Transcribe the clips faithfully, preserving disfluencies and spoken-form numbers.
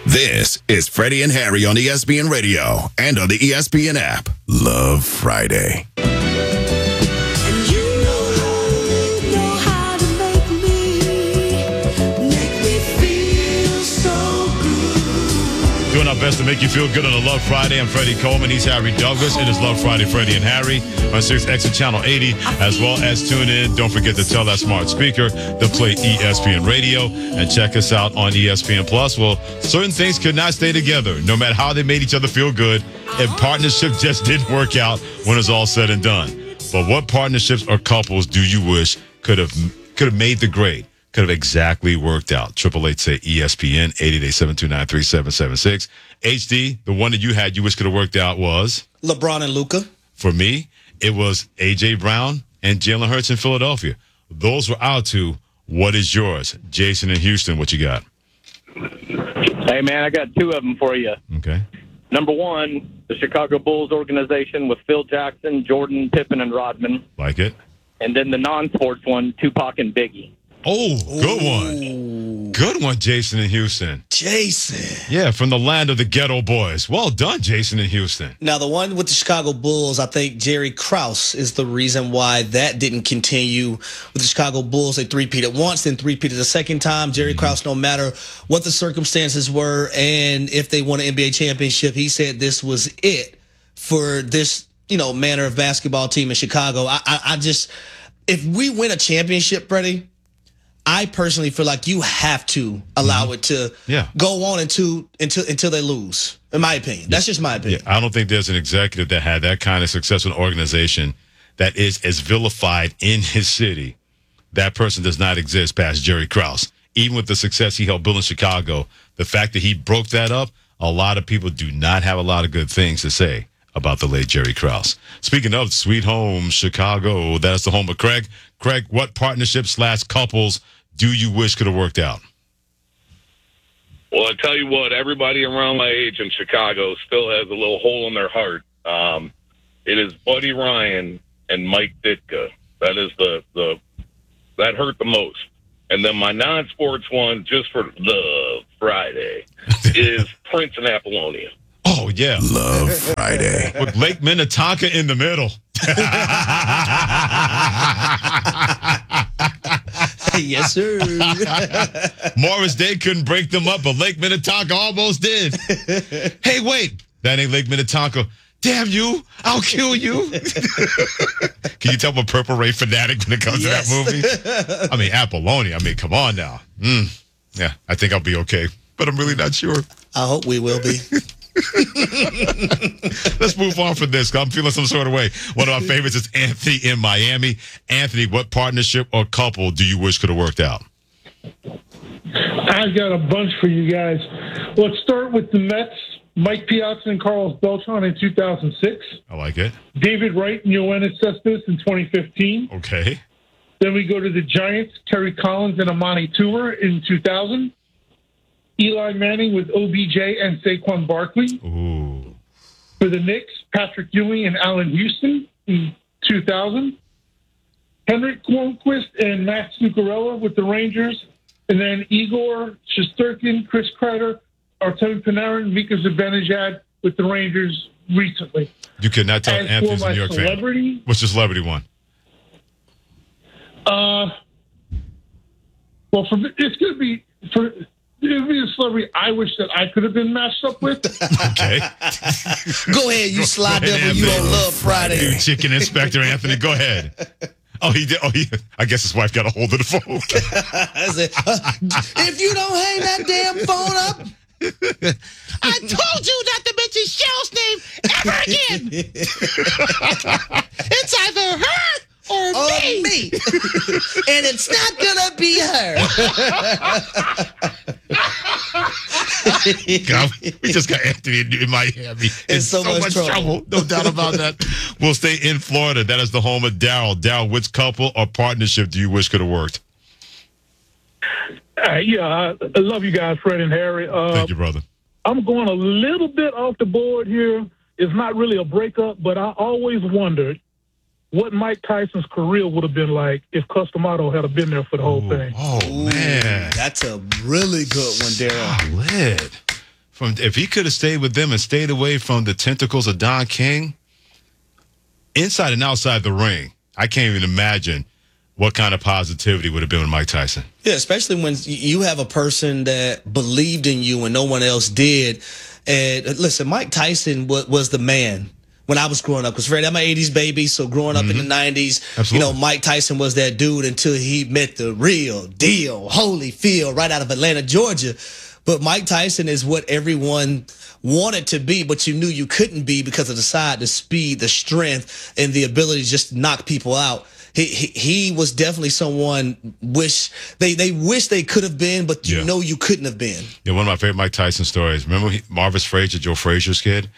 This is Freddie and Harry on E S P N Radio and on the E S P N app. Love Friday. Doing our best to make you feel good on a Love Friday. I'm Freddie Coleman. He's Harry Douglas. It is Love Friday, Freddie and Harry on Sirius X M Channel eighty, as well as tune in. Don't forget to tell that smart speaker to play E S P N Radio and check us out on E S P N Plus. Well, certain things could not stay together, no matter how they made each other feel good. And partnership just didn't work out when it's all said and done. But what partnerships or couples do you wish could have could have made the grade? Could have exactly worked out. Triple eight say E S P N, eight eight eight, seven two nine, three seven seven six. H D, the one that you had you wish could have worked out was? LeBron and Luka. For me, it was A J. Brown and Jalen Hurts in Philadelphia. Those were our two. What is yours? Jason in Houston, what you got? Hey, man, I got two of them for you. Okay. Number one, the Chicago Bulls organization with Phil Jackson, Jordan, Pippen, and Rodman. Like it. And then the non-sports one, Tupac and Biggie. Oh, good one. Good one, Jason in Houston. Jason. Yeah, from the land of the ghetto boys. Well done, Jason in Houston. Now, the one with the Chicago Bulls, I think Jerry Krause is the reason why that didn't continue with the Chicago Bulls. They three-peated once, then three-peated a second time. Jerry mm-hmm. Krause, no matter what the circumstances were and if they won an N B A championship, he said this was it for this, you know, manner of basketball team in Chicago. I, I, I just, if we win a championship, Freddie, I personally feel like you have to allow mm-hmm. it to yeah. go on until until until they lose. In my opinion, that's just my opinion. Yeah, I don't think there's an executive that had that kind of success in an organization that is as vilified in his city. That person does not exist past Jerry Krause. Even with the success he helped build in Chicago, the fact that he broke that up, a lot of people do not have a lot of good things to say about the late Jerry Krause. Speaking of Sweet Home Chicago, that's the home of Craig. Craig, what partnerships slash couples do you wish could have worked out? Well, I tell you what, everybody around my age in Chicago still has a little hole in their heart. Um, it is Buddy Ryan and Mike Ditka. That is the, the that hurt the most. And then my non-sports one, just for the Friday, is Prince and Apollonia. Oh, yeah. Love Friday. With Lake Minnetonka in the middle. Yes, sir. Morris Day couldn't break them up, but Lake Minnetonka almost did. Hey, wait. That ain't Lake Minnetonka. Damn you. I'll kill you. Can you tell I'm a Purple Rain fanatic when it comes yes. to that movie? I mean, Apollonia. I mean, come on now. Mm. Yeah, I think I'll be okay, but I'm really not sure. I hope we will be. Let's move on from this. I'm feeling some sort of way. One of my favorites is Anthony in Miami. Anthony, what partnership or couple do you wish could have worked out? I've got a bunch for you guys. Let's start with the Mets. Mike Piazza and Carlos Beltran in two thousand six. I like it. David Wright and Yoenis Cespedes in twenty fifteen. Okay. Then we go to the Giants, Terry Collins and Amani Tour in two thousand. Eli Manning with O B J and Saquon Barkley. Ooh. For the Knicks, Patrick Ewing and Allen Houston in two thousand. Henrik Lundqvist and Max Zuccarello with the Rangers. And then Igor Shesterkin, Chris Kreider, Artemi Panarin, Mika Zibanejad with the Rangers recently. You cannot tell As Anthony's for a my New York celebrity, fan. What's your celebrity one? Uh, well, for it's going to be for it would be a celebrity I wish that I could have been matched up with. Okay. Go ahead, you slide devil. You don't love Friday. You chicken inspector Anthony, go ahead. Oh, he did. Oh, he. I guess his wife got a hold of the phone. I said, uh, if you don't hang that damn phone up, I told you not to mention Cheryl's name ever again. It's either her or, or me. me. And it's not gonna be her. God, we just got Anthony in, in Miami. In, in so, so much, much trouble. trouble. No doubt about that. We'll stay in Florida. That is the home of Daryl. Daryl, which couple or partnership do you wish could have worked? Uh, yeah, I, I love you guys, Fred and Harry. Uh, Thank you, brother. I'm going a little bit off the board here. It's not really a breakup, but I always wondered what Mike Tyson's career would have been like if Customato had been there for the whole Ooh, thing. Oh, man. That's a really good one, Daryl. Solid. from if he could have stayed with them and stayed away from the tentacles of Don King, inside and outside the ring, I can't even imagine what kind of positivity would have been with Mike Tyson. Yeah, especially when you have a person that believed in you and no one else did. And listen, Mike Tyson was, was the man when I was growing up. Because Fred, I'm an eighties baby, so growing up mm-hmm. in the nineties, Absolutely. you know, Mike Tyson was that dude until he met the real deal, Holyfield, right out of Atlanta, Georgia. But Mike Tyson is what everyone wanted to be, but you knew you couldn't be because of the size, the speed, the strength, and the ability to just knock people out. He, he he was definitely someone wish they they wish they could have been, but you yeah. know you couldn't have been. Yeah, one of my favorite Mike Tyson stories. Remember he, Marvis Frazier, Joe Frazier's kid,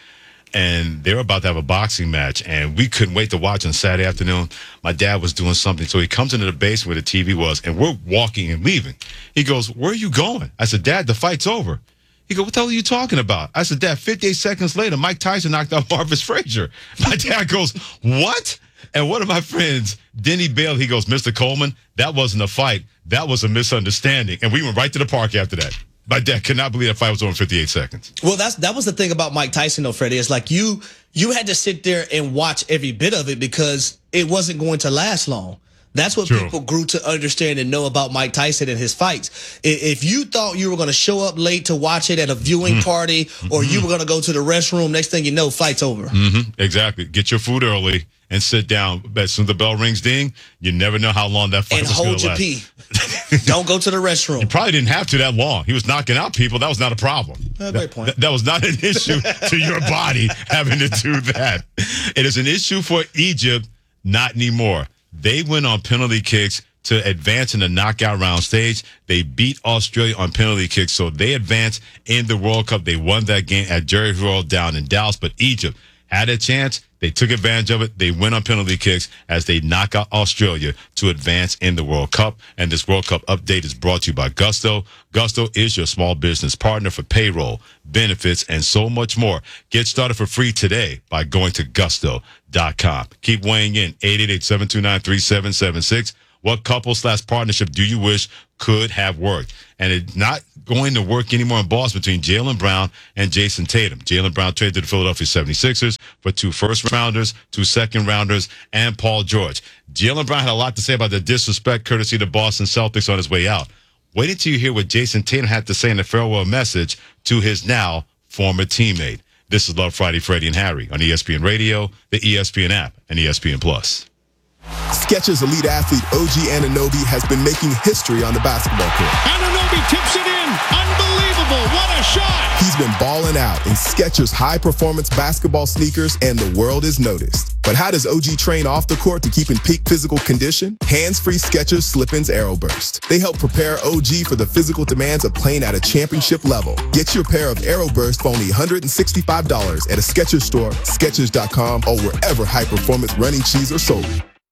and they were about to have a boxing match, and we couldn't wait to watch on Saturday afternoon. My dad was doing something, so he comes into the basement where the T V was, and we're walking and leaving. He goes, "Where are you going?" I said, "Dad, the fight's over." He goes, "What the hell are you talking about?" I said, "Dad, fifty-eight seconds later, Mike Tyson knocked out Marvis Frazier." My dad goes, "What?" And one of my friends, Denny Bale, he goes, "Mister Coleman, that wasn't a fight. That was a misunderstanding." And we went right to the park after that. My dad could not believe that fight was over in fifty-eight seconds. Well, that's that was the thing about Mike Tyson, though, Freddie. It's like you you had to sit there and watch every bit of it because it wasn't going to last long. That's what True. people grew to understand and know about Mike Tyson and his fights. If you thought you were going to show up late to watch it at a viewing mm-hmm. party or mm-hmm. you were going to go to the restroom, next thing you know, fight's over. Mm-hmm. Exactly. Get your food early and sit down. As soon as the bell rings, ding, you never know how long that fight and was going to last. And hold your pee. Don't go to the restroom. You probably didn't have to that long. He was knocking out people. That was not a problem. Uh, great point. That, that was not an issue to your body having to do that. It is an issue for Egypt, not anymore. They went on penalty kicks to advance in the knockout round stage. They beat Australia on penalty kicks, so they advanced in the World Cup. They won that game at Jerry World down in Dallas, but Egypt had a chance. They took advantage of it. They went on penalty kicks as they knock out Australia to advance in the World Cup. And this World Cup update is brought to you by Gusto. Gusto is your small business partner for payroll, benefits, and so much more. Get started for free today by going to gusto dot com. Keep weighing in. eight eight eight, seven two nine, three seven seven six. What couple slash partnership do you wish could have worked? And it's not going to work anymore in Boston between Jaylen Brown and Jason Tatum. Jaylen Brown traded to the Philadelphia seventy-sixers for two first-rounders, two second-rounders, and Paul George. Jaylen Brown had a lot to say about the disrespect courtesy of the Boston Celtics on his way out. Wait until you hear what Jason Tatum had to say in the farewell message to his now former teammate. This is Love Friday, Freddie and Harry on E S P N Radio, the E S P N app, and E S P N Plus. Skechers elite athlete O G Anunoby has been making history on the basketball court. Anunoby tips it in. Unbelievable. What a shot. He's been balling out in Skechers high-performance basketball sneakers, and the world is noticed. But how does O G train off the court to keep in peak physical condition? Hands-free Skechers Slip-ins Aeroburst. They help prepare O G for the physical demands of playing at a championship level. Get your pair of Aeroburst for only one hundred sixty-five dollars at a Skechers store, Skechers dot com, or wherever high-performance running shoes are sold.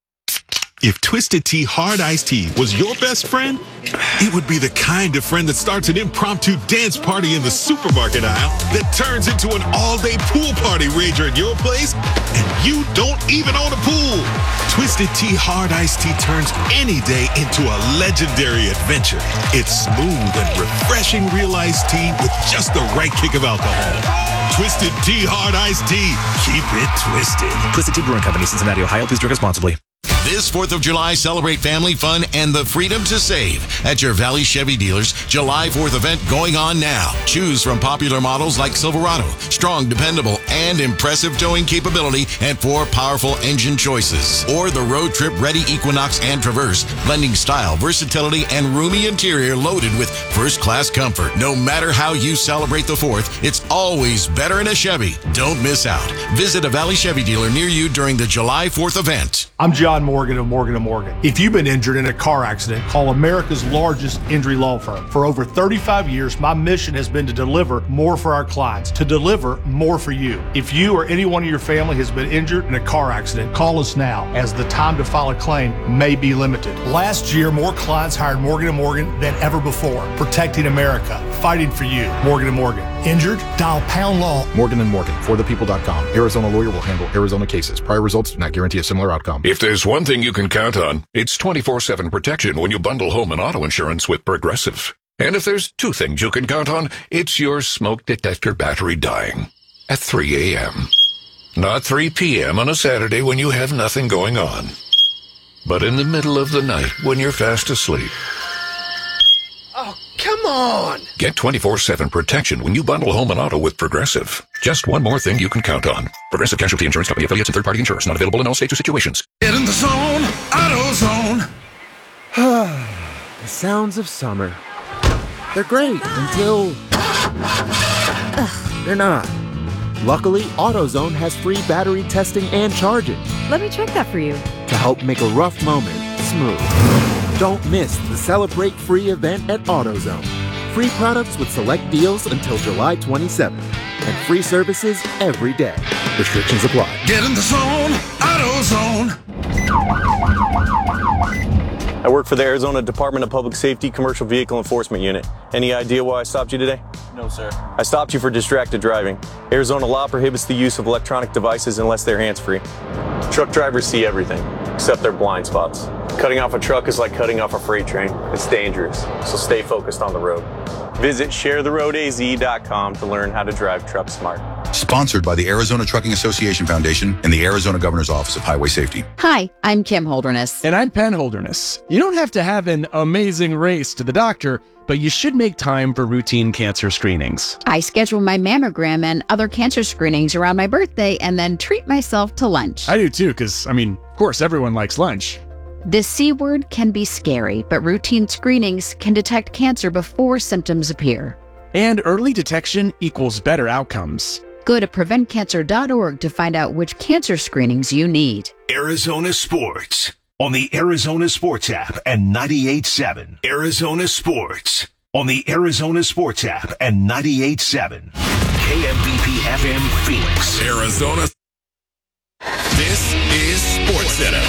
If Twisted Tea Hard Iced Tea was your best friend, it would be the kind of friend that starts an impromptu dance party in the supermarket aisle that turns into an all-day pool party rager at your place, and you don't even own a pool. Twisted Tea Hard Iced Tea turns any day into a legendary adventure. It's smooth and refreshing real iced tea with just the right kick of alcohol. Twisted Tea Hard Iced Tea. Keep it twisted. Twisted Tea Brewing Company, Cincinnati, Ohio. Please drink responsibly. This fourth of July, celebrate family fun and the freedom to save at your Valley Chevy dealers. July fourth event going on now. Choose from popular models like Silverado, strong, dependable, and impressive towing capability, and four powerful engine choices. Or the road trip ready Equinox and Traverse, blending style, versatility, and roomy interior loaded with first-class comfort. No matter how you celebrate the fourth, it's always better in a Chevy. Don't miss out. Visit a Valley Chevy dealer near you during the July fourth event. I'm John Morgan of Morgan and Morgan. If you've been injured in a car accident, call America's largest injury law firm. For over thirty-five years, my mission has been to deliver more for our clients, to deliver more for you. If you or anyone in your family has been injured in a car accident, call us now, as the time to file a claim may be limited. Last year, more clients hired Morgan and Morgan than ever before, protecting America, fighting for you. Morgan and Morgan. Injured? Dial pound law. Morgan and Morgan, for the people dot com. Arizona lawyer will handle Arizona cases. Prior results do not guarantee a similar outcome. If there's one thing you can count on, it's twenty-four seven protection when you bundle home and auto insurance with Progressive. And if there's two things you can count on, it's your smoke detector battery dying at three a.m. Not three p.m. on a Saturday when you have nothing going on, but in the middle of the night when you're fast asleep. Oh, come on! Get twenty-four seven protection when you bundle home and auto with Progressive. Just one more thing you can count on. Progressive Casualty Insurance Company, affiliates, and third-party insurers. Not available in all states or situations. Get in the zone, AutoZone. The sounds of summer. They're great until Ugh, they're not. Luckily, AutoZone has free battery testing and charging Let me check that for you. to help make a rough moment smooth. Don't miss the Celebrate Free event at AutoZone. Free products with select deals until July twenty-seventh. And free services every day. Restrictions apply. Get in the zone, AutoZone. I work for the Arizona Department of Public Safety Commercial Vehicle Enforcement Unit. Any idea why I stopped you today? No, sir. I stopped you for distracted driving. Arizona law prohibits the use of electronic devices unless they're hands-free. Truck drivers see everything, except their blind spots. Cutting off a truck is like cutting off a freight train. It's dangerous, so stay focused on the road. Visit share the road a z dot com to learn how to drive truck smart. Sponsored by the Arizona Trucking Association Foundation and the Arizona Governor's Office of Highway Safety. Hi, I'm Kim Holderness. And I'm Penn Holderness. You don't have to have an amazing race to the doctor, but you should make time for routine cancer screenings. I schedule my mammogram and other cancer screenings around my birthday and then treat myself to lunch. I do too, because, I mean, of course, everyone likes lunch. The C word can be scary, but routine screenings can detect cancer before symptoms appear. And early detection equals better outcomes. Go to prevent cancer dot org to find out which cancer screenings you need. Arizona Sports on the Arizona Sports app and ninety-eight point seven. Arizona Sports on the Arizona Sports app and ninety-eight point seven. K M B P F M Phoenix, Arizona. This is Sports Center.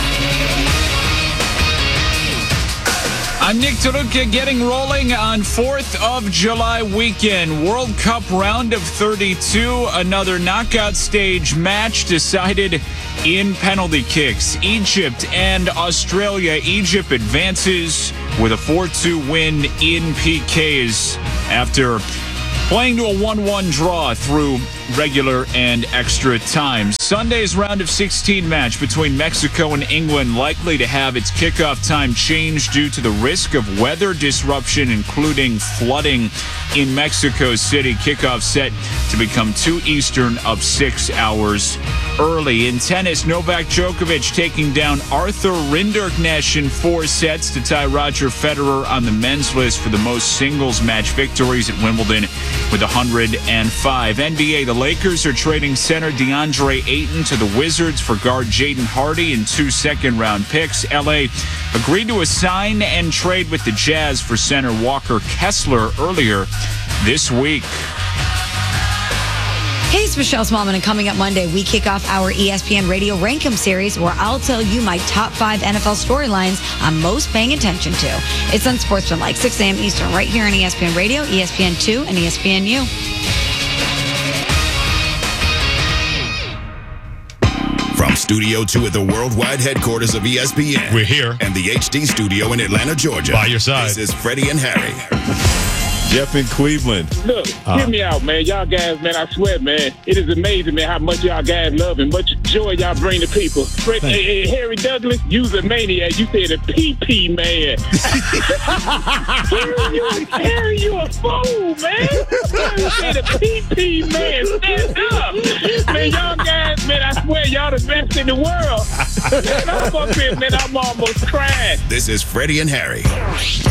I'm Nick Taruka getting rolling on fourth of July weekend. World Cup round of thirty-two. Another knockout stage match decided in penalty kicks. Egypt and Australia. Egypt advances with a four two win in P Ks after playing to a one one draw through regular and extra time. Sunday's round of sixteen match between Mexico and England likely to have its kickoff time changed due to the risk of weather disruption, including flooding in Mexico City. Kickoff set to become two Eastern of six hours early. In tennis, Novak Djokovic taking down Arthur Rinderknecht in four sets to tie Roger Federer on the men's list for the most singles match victories at Wimbledon with one hundred five. N B A, the Lakers are trading center DeAndre Ayton to the Wizards for guard Jaden Hardy and two second-round picks. L A agreed to assign and trade with the Jazz for center Walker Kessler earlier this week. Hey, it's Michelle Smallman, and coming up Monday, we kick off our E S P N Radio Rankum series where I'll tell you my top five N F L storylines I'm most paying attention to. It's Unsportsmanlike, six a.m. Eastern, right here on E S P N Radio, E S P N two, and E S P N U. From Studio two at the worldwide headquarters of E S P N. We're here. And the H D studio in Atlanta, Georgia. By your side. This is Freddie and Harry. Jeff in Cleveland. Look, uh, hear me out, man. Y'all guys, man, I swear, man, it is amazing, man, how much y'all guys love and much joy y'all bring to people. Fred, hey, hey, Harry Douglas, you's a maniac. You said a pee-pee man. Harry, you, Harry, you a fool, man. You said a pee-pee man. Stand up. Man, y'all guys, man, I swear, y'all the best in the world. Man, I'm up here, man, I'm almost crying. This is Freddie and Harry.